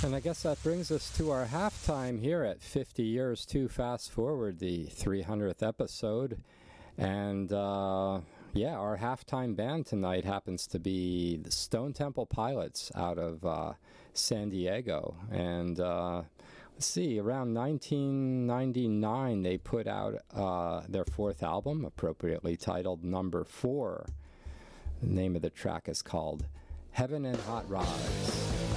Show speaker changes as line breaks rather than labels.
And I guess that brings us to our halftime here at 50 Years Too Fast Forward, the 300th episode. And yeah, our halftime band tonight happens to be the Stone Temple Pilots out of San Diego. And let's see, around 1999, they put out their fourth album, appropriately titled Number 4. The name of the track is called Heaven and Hot Rods.